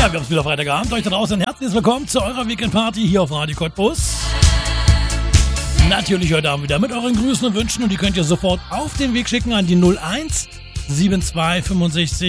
Ja, wir haben es wieder Freitagabend. Euch da draußen herzlich willkommen zu eurer Weekend-Party hier auf Radio Cottbus. Natürlich heute Abend wieder mit euren Grüßen und Wünschen und die könnt ihr sofort auf den Weg schicken an die 01 72 65